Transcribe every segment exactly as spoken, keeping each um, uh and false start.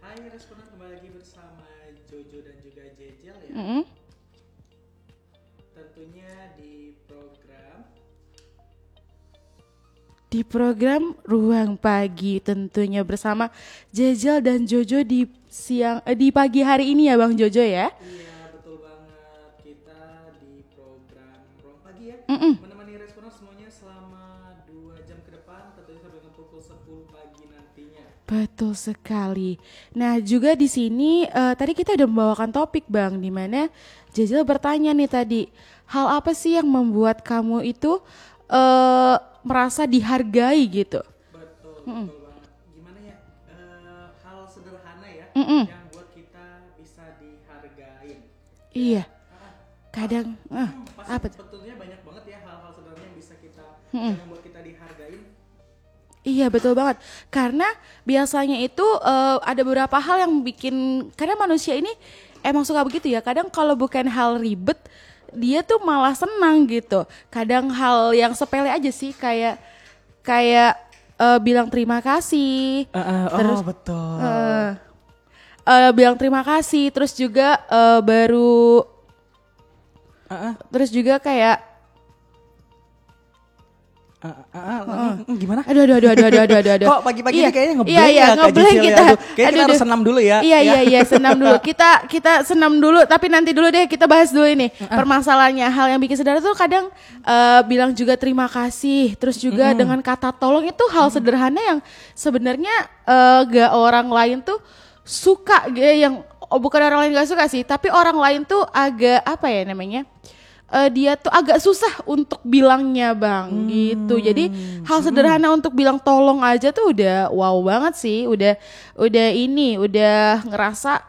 Hai responden, kembali lagi bersama Jojo dan juga Jejel ya. Mm-hmm. Tentunya di program Di program Ruang Pagi tentunya bersama Jejel dan Jojo di siang eh, di pagi hari ini ya Bang Jojo ya. Iya betul banget, kita di program Ruang Pagi ya. Mm-mm. Menemani responden semuanya selama dua jam ke depan, tentunya sampai dengan pukul sepuluh pagi nantinya. Betul sekali. Nah juga di sini uh, tadi kita udah membawakan topik Bang, di mana Jejel bertanya nih tadi, hal apa sih yang membuat kamu itu uh, merasa dihargai gitu? Betul, Mm-mm. betul banget. Gimana ya, uh, hal sederhana ya Mm-mm. yang buat kita bisa dihargain. Iya. Ah, Kadang ah, hmm, pasti apa tuh? sebetulnya banyak banget ya hal-hal sederhana yang bisa kita Mm-mm. yang membuat kita dihargain. Iya betul banget. Karena biasanya itu uh, ada beberapa hal yang bikin, karena manusia ini emang suka begitu ya. Kadang kalau bukan hal ribet, dia tuh malah senang gitu. Kadang hal yang sepele aja sih, kayak kayak uh, bilang terima kasih. Uh, uh, terus oh betul. uh, uh, bilang terima kasih. Terus juga uh, baru, Uh, uh, terus juga kayak uh, uh, uh, uh, uh, gimana? Aduh, aduh, aduh, aduh, aduh, aduh, aduh. Kok pagi-pagi Iya, ini kayaknya ngeblank iya, iya, ya Kak ngeblank Jijil kita. ya? Aduh, kayaknya Aduh, kita harus aduh. senam dulu ya. Iya, ya. iya, iya, senam dulu. Kita kita senam dulu, tapi nanti dulu deh kita bahas dulu ini. Permasalahannya, hal yang bikin sederhana tuh kadang uh, bilang juga terima kasih, terus juga Mm-mm. dengan kata tolong itu hal sederhana yang sebenarnya uh, gak orang lain tuh suka, gitu, yang oh, bukan orang lain gak suka sih, tapi orang lain tuh agak apa ya namanya? Uh, dia tuh agak susah untuk bilangnya Bang, Hmm. gitu. Jadi hal sederhana untuk bilang tolong aja tuh udah wow banget sih, udah udah ini, udah ngerasa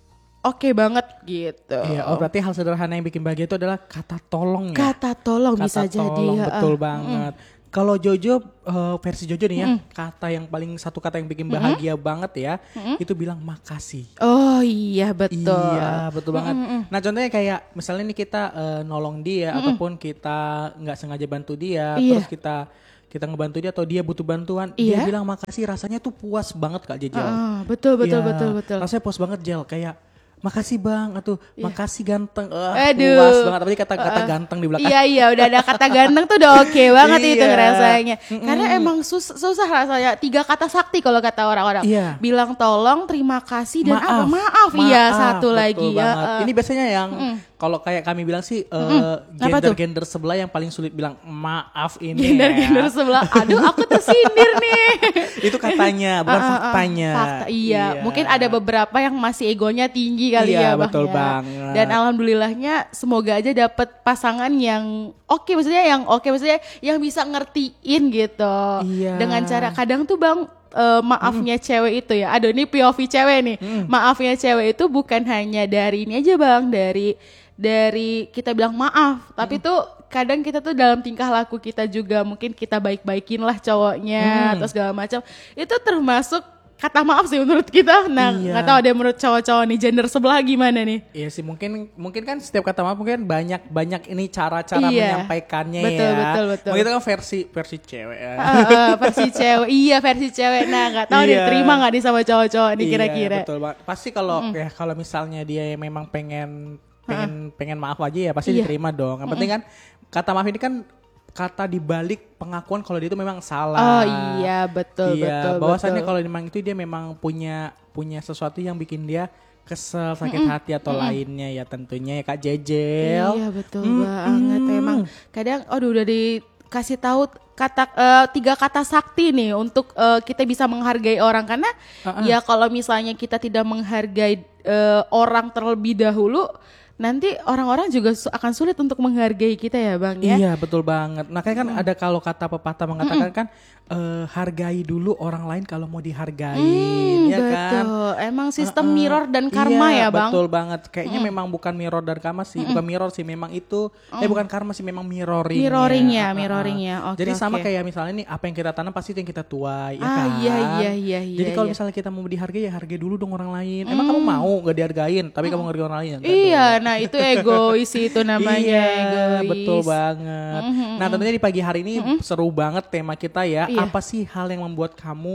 oke banget gitu. Iya, oh berarti hal sederhana yang bikin bahagia itu adalah kata tolong ya. Kata tolong Kata bisa tolong, jadi. betul uh, banget. Kalau Jojo uh, versi Jojo nih ya, Mm-mm. kata yang paling satu kata yang bikin bahagia banget ya, itu bilang makasih. Oh iya betul. Iya betul banget. Mm-mm. Nah contohnya kayak misalnya nih kita uh, nolong dia Mm-mm. ataupun kita nggak sengaja bantu dia, Iya. terus kita kita ngebantu dia atau dia butuh bantuan, Iya. dia bilang makasih, rasanya tuh puas banget Kak Jejel. Ah, betul betul Iya, betul betul. rasanya puas banget Jel, kayak makasih bang atau Iya. makasih ganteng. Uh, Aduh. puas banget, apalagi kata-kata Uh, ganteng di belakang. Iya iya udah ada kata ganteng tuh udah oke banget itu Iya. rasanya. Mm-mm. Karena emang sus- susah rasanya, tiga kata sakti kalau kata orang-orang. Iya. Bilang tolong, terima kasih dan apa? Maaf. Maaf, iya satu betul lagi ya. banget. uh. Ini biasanya yang kalau kayak kami bilang sih uh, Apa tuh? gender-gender sebelah yang paling sulit bilang maaf ini. Gender-gender ya. sebelah. Aduh, aku tersindir nih. Itu katanya, bukan Ah, ah, ah. faktanya. Fakta, iya. Mungkin ada beberapa yang masih egonya tinggi kali Iya, ya, Bang. betul ya. banget. Dan alhamdulillahnya semoga aja dapet pasangan yang oke, maksudnya yang oke, maksudnya yang bisa ngertiin gitu. Iya. Dengan cara kadang tuh Bang, eh, maafnya cewek itu ya. Aduh, ini P O V cewek nih. Maafnya cewek itu bukan hanya dari ini aja Bang, dari dari kita bilang maaf, tapi tuh kadang kita tuh dalam tingkah laku kita juga mungkin kita baik-baikin lah cowoknya atau segala macam. Itu termasuk kata maaf sih menurut kita. Nah, Iya. nggak tahu ada menurut cowok-cowok nih gender sebelah gimana nih? Iya sih, mungkin mungkin kan setiap kata maaf mungkin banyak banyak ini cara-cara Iya. menyampaikannya Betul, ya. betul, betul. Mungkin itu kan versi versi cewek ya. Uh, uh, versi cewek, iya versi cewek. Nah, nggak tahu Iya. diterima nggak nih sama cowok-cowok nih Iya, kira-kira? betul banget. Pasti kalau ya kalau misalnya dia memang pengen pengen pengen maaf aja ya pasti Iya. diterima dong. Yang penting kan kata maaf ini kan kata dibalik pengakuan kalau dia itu memang salah. Oh iya betul iya, betul. bahwasannya betul. kalau memang itu dia memang punya punya sesuatu yang bikin dia kesel, sakit hati atau lainnya ya tentunya ya Kak Jejel. Iya betul Mm-mm. banget emang. Kadang aduh udah dikasih tahu kata eh, tiga kata sakti nih untuk eh, kita bisa menghargai orang, karena Uh-uh. ya kalau misalnya kita tidak menghargai eh, orang terlebih dahulu, nanti orang-orang juga su- akan sulit untuk menghargai kita ya Bang ya. Iya betul banget. Nah kayak kan ada kalau kata pepatah mengatakan kan eh, hargai dulu orang lain kalau mau dihargain, Hmm, ya kan? betul. Emang sistem Uh-uh. mirror dan karma Iya, ya Bang. betul banget. Kayaknya memang bukan mirror dan karma sih, bukan mirror sih, memang itu. Eh bukan karma sih, memang mirroring. Mirroring ya, mirroring ya. Oke, Jadi sama oke. kayak misalnya nih apa yang kita tanam pasti itu yang kita tuai, ya Ah, kan? iya, iya, iya, iya, Jadi kalau iya. misalnya kita mau dihargai ya hargai dulu dong orang lain. Emang kamu mau gak dihargain, tapi kamu ngerti orang lain? Enggak Iya, dong. nah itu egois itu namanya, Iya, egois. betul banget. Nah, tentunya di pagi hari ini seru banget tema kita ya. Iya. Apa sih hal yang membuat kamu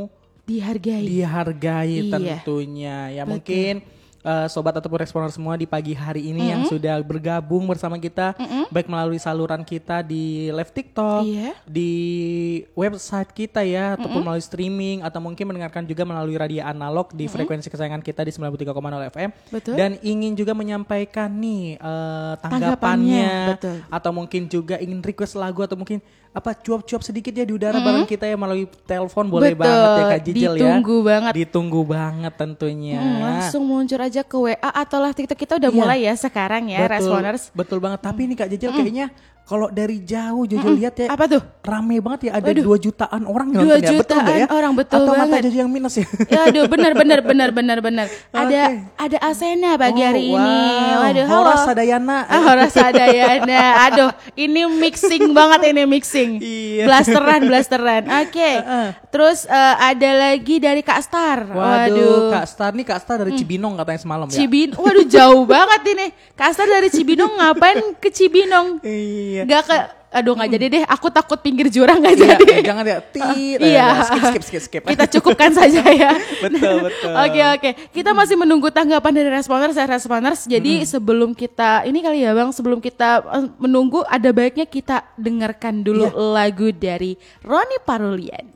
dihargai. Dihargai Iya. tentunya. Ya Betul. mungkin uh, sobat ataupun responer semua di pagi hari ini yang sudah bergabung bersama kita baik melalui saluran kita di live TikTok, Iya. di website kita ya ataupun melalui streaming atau mungkin mendengarkan juga melalui radio analog di frekuensi kesayangan kita di sembilan puluh tiga koma nol F M. Betul. Dan ingin juga menyampaikan nih uh, Tanggapannya, tanggapannya betul. atau mungkin juga ingin request lagu atau mungkin apa cuap-cuap sedikit ya di udara bareng kita ya melalui telepon boleh Betul. banget ya Kak Jijel ya. Ditunggu banget. Ditunggu banget tentunya. Hmm, langsung muncul aja ke W A atau live TikTok kita udah Iya. mulai ya sekarang ya, betul, Responers. betul banget. Tapi nih Kak Jejel kayaknya kalau dari jauh Jojo lihat ya Apa tuh? rame banget ya ada Waduh. dua jutaan orang yang Dua nonton ya. Betul nggak ya? jutaan orang, betul Atau mata banget. Jojo yang minus ya? Ya, aduh, benar benar benar benar benar. Ada Oke. ada Asena pagi Oh, hari wow. ini. Waduh, halo. Horas Sadayana. Ah, Horas Sadayana. Aduh, ini mixing banget ini mixing. Iya. Blasteran, blasteran. Oke. Terus eh, ada lagi dari Kak Star. Waduh, Kak Star nih Kak Star dari Cibinong katanya semalam ya. Cibin, waduh jauh banget ini. Kak Star dari Cibinong ngapain ke Cibinong? Iya. Gak ke, aduh nggak jadi deh. Aku takut pinggir jurang nggak Iya, jadi. jangan ya. Tit. Iya. Eh, Skip skip skip skip. Kita cukupkan saja ya. Betul, betul. Oke oke. Kita masih menunggu tanggapan dari responers ya responers. Jadi sebelum kita ini kali ya Bang, sebelum kita eh, menunggu ada baiknya kita dengarkan dulu Iya. lagu dari Ronnie Parulian.